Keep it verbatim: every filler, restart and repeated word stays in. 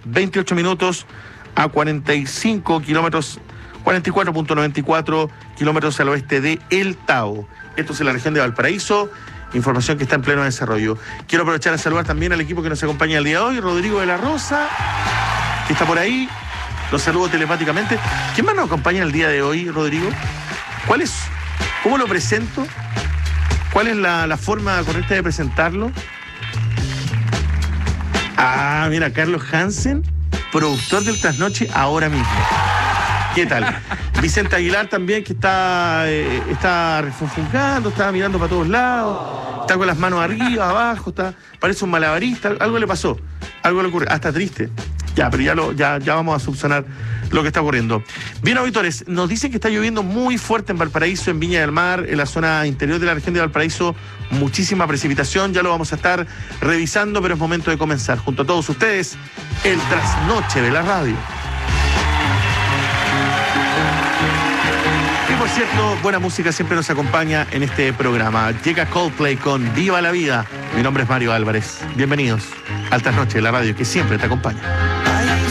veintiocho minutos a cuarenta y cinco kilómetros, cuarenta y cuatro punto noventa y cuatro kilómetros al oeste de El Tao. Esto es en la región de Valparaíso. Información que está en pleno desarrollo. Quiero aprovechar a saludar también al equipo que nos acompaña el día de hoy, Rodrigo de la Rosa, que está por ahí. Los saludo telepáticamente. ¿Quién más nos acompaña el día de hoy, Rodrigo? ¿Cuál es? ¿Cómo lo presento? ¿Cuál es la, la forma correcta de presentarlo? Ah, mira, Carlos Hansen, productor del Trasnoche ahora mismo. ¿Qué tal? Vicente Aguilar también, que está, eh, está refunfuncando, está mirando para todos lados, está con las manos arriba, abajo, está, parece un malabarista, algo le pasó, algo le ocurre, hasta triste. Ya, pero ya, lo, ya, ya vamos a subsanar lo que está ocurriendo. Bien, auditores, nos dicen que está lloviendo muy fuerte en Valparaíso, en Viña del Mar, en la zona interior de la región de Valparaíso, muchísima precipitación, ya lo vamos a estar revisando, pero es momento de comenzar. Junto a todos ustedes, el Trasnoche de la Radio. Por cierto, buena música siempre nos acompaña en este programa. Llega Coldplay con Viva la Vida. Mi nombre es Mario Álvarez. Bienvenidos al Trasnoche de la Radio, que siempre te acompaña.